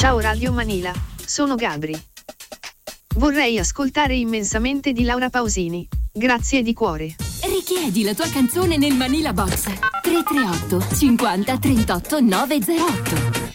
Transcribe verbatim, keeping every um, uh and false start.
Ciao Radio Manila, sono Gabri. Vorrei ascoltare Immensamente di Laura Pausini. Grazie di cuore. Richiedi la tua canzone nel Manila Box tre tre otto cinquanta trentotto novecentotto.